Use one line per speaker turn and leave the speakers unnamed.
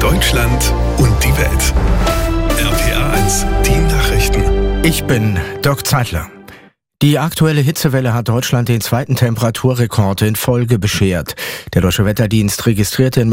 Deutschland und die Welt. RPA1, die Nachrichten.
Ich bin Dirk Zeitler. Die aktuelle Hitzewelle hat Deutschland den zweiten Temperaturrekord in Folge beschert. Der Deutsche Wetterdienst registrierte in